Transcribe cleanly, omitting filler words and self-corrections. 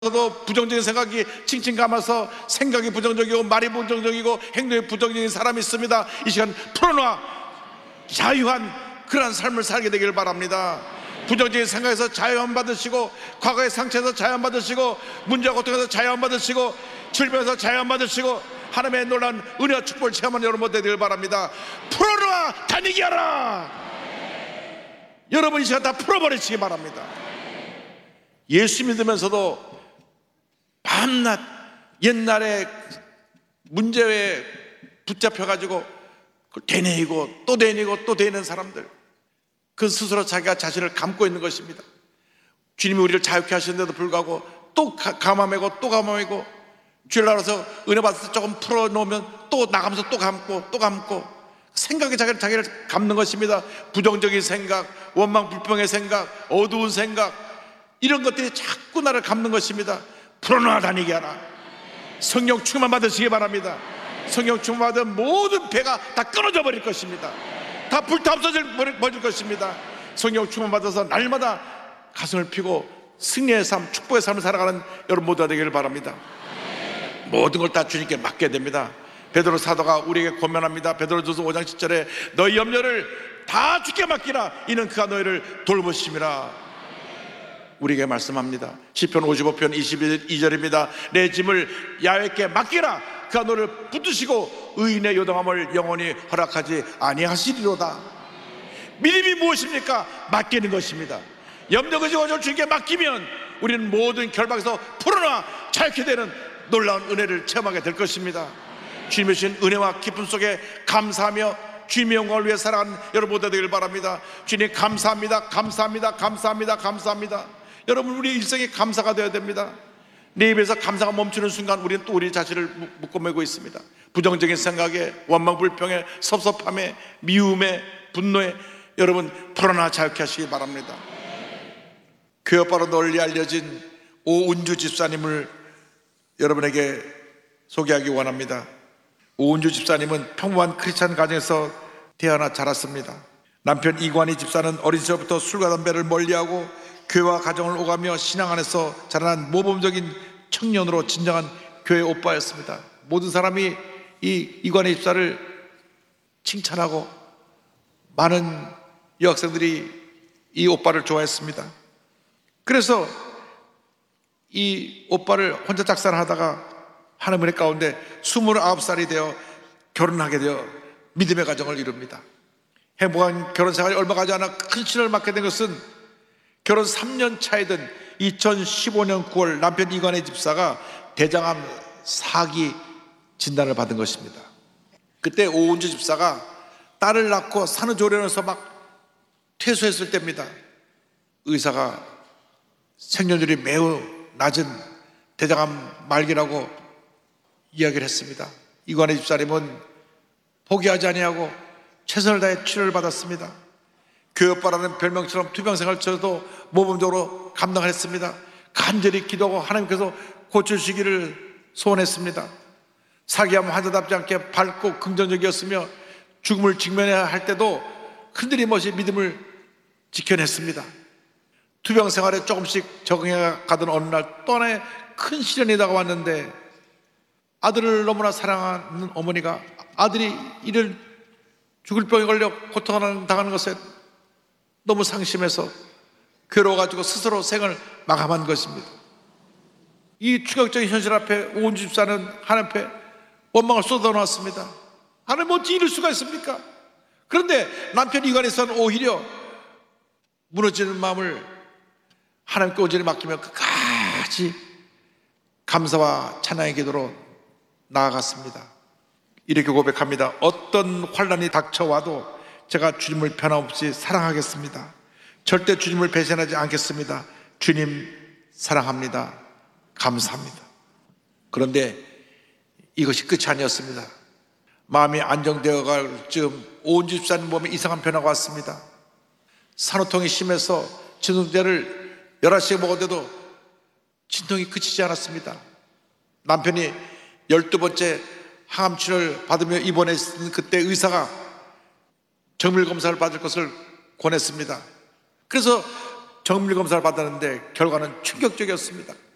도 부정적인 생각이 칭칭 감아서 생각이 부정적이고 말이 부정적이고 행동이 부정적인 사람이 있습니다. 이 시간 풀어놔 자유한 그러한 삶을 살게 되기를 바랍니다. 부정적인 생각에서 자유함 받으시고, 과거의 상처에서 자유함 받으시고, 문제와 고통에서 자유함 받으시고, 질병에서 자유함 받으시고, 하나님의 놀라운 은혜와 축복을 체험하는 여러분 되기를 바랍니다. 풀어놔 다니게 하라. 여러분 이 시간 다 풀어버리시기 바랍니다. 예수 믿으면서도 밤낮 옛날에 문제에 붙잡혀가지고 되뇌이고 또 되뇌이고 또 되뇌는 사람들, 그 스스로 자기가 자신을 감고 있는 것입니다. 주님이 우리를 자유케 하시는데도 불구하고 또 감아매고 또 감아매고, 주일 날아서 은혜 받아서 조금 풀어놓으면 또 나가면서 또 감고 또 감고, 생각에 자기를 감는 것입니다. 부정적인 생각, 원망 불평의 생각, 어두운 생각, 이런 것들이 자꾸 나를 감는 것입니다. 풀어놔 다니게 하라. 성령 충만 받으시기 바랍니다. 성령 충만 받은 모든 배가 다 끊어져 버릴 것입니다. 다 불타 없어질 것입니다. 성령 충만 받아서 날마다 가슴을 피고 승리의 삶, 축복의 삶을 살아가는 여러분 모두가 되기를 바랍니다. 모든 걸 다 주님께 맡게 됩니다. 베드로 사도가 우리에게 권면합니다. 베드로전서 5장 10절에 너희 염려를 다 주께 맡기라. 이는 그가 너희를 돌보심이라. 우리에게 말씀합니다. 시편 55편 22절입니다. 내 짐을 야훼께 맡기라. 그가 너를 붙드시고 의인의 요동함을 영원히 허락하지 아니하시리로다. 믿음이 무엇입니까? 맡기는 것입니다. 염려 가지고 주님께 맡기면 우리는 모든 결박에서 풀어나 자유케 되는 놀라운 은혜를 체험하게 될 것입니다. 주님의 주신 은혜와 기쁨 속에 감사하며 주님의 영광을 위해 살아가는 여러분 모두 되길 바랍니다. 주님 감사합니다. 감사합니다. 감사합니다. 감사합니다. 여러분 우리 일생에 감사가 되어야 됩니다. 내 입에서 감사가 멈추는 순간 우리는 또 우리 자신을 묶어매고 있습니다. 부정적인 생각에, 원망 불평에, 섭섭함에, 미움에, 분노에 여러분 풀어나 자유케 하시기 바랍니다. 교회 오빠로 널리 알려진 오은주 집사님을 여러분에게 소개하기 원합니다. 오은주 집사님은 평범한 크리스찬 가정에서 태어나 자랐습니다. 남편 이관희 집사는 어린 시절부터 술과 담배를 멀리하고 교회와 가정을 오가며 신앙 안에서 자라난 모범적인 청년으로 진정한 교회 오빠였습니다. 모든 사람이 이관희 집사를 칭찬하고 많은 여학생들이 이 오빠를 좋아했습니다. 그래서 이 오빠를 혼자 짝사랑 하다가 하나님의 은혜 가운데 29살이 되어 결혼하게 되어 믿음의 가정을 이룹니다. 행복한 결혼 생활이 얼마 가지 않아 큰 신을 맡게 된 것은 결혼 3년 차에 든 2015년 9월 남편 이관희 집사가 대장암 4기 진단을 받은 것입니다. 그때 오은주 집사가 딸을 낳고 산후조리원에서 막 퇴소했을 때입니다. 의사가 생존율이 매우 낮은 대장암 말기라고 이야기를 했습니다. 이관희 집사님은 포기하지 아니하고 최선을 다해 치료를 받았습니다. 교회 오빠라는 별명처럼 투병생활 저도 모범적으로 감당을 했습니다. 간절히 기도하고 하나님께서 고쳐주시기를 소원했습니다. 사기암 환자답지 않게 밝고 긍정적이었으며 죽음을 직면해야 할 때도 흔들림없이 믿음을 지켜냈습니다. 투병생활에 조금씩 적응해 가던 어느 날 또 하나의 큰 시련이 다가왔는데 아들을 너무나 사랑하는 어머니가 아들이 이를 죽을 병에 걸려 고통당하는 것에 너무 상심해서 괴로워가지고 스스로 생을 마감한 것입니다. 이 충격적인 현실 앞에 오은주 집사는 하나님 앞에 원망을 쏟아놓았습니다. 하나님 어찌 이럴 수가 있습니까? 그런데 남편 이관희서는 오히려 무너지는 마음을 하나님께 온전히 맡기며 끝까지 감사와 찬양의 기도로 나아갔습니다. 이렇게 고백합니다. 어떤 환난이 닥쳐와도 제가 주님을 변함없이 사랑하겠습니다. 절대 주님을 배신하지 않겠습니다. 주님 사랑합니다. 감사합니다. 그런데 이것이 끝이 아니었습니다. 마음이 안정되어 갈 즈음 오은주 집사님 몸에 이상한 변화가 왔습니다. 산후통이 심해서 진통제를 11시에 먹었는데도 진통이 그치지 않았습니다. 남편이 12번째 항암 치료를 받으며 입원했을 그때 의사가 정밀 검사를 받을 것을 권했습니다. 그래서 정밀 검사를 받았는데 결과는 충격적이었습니다.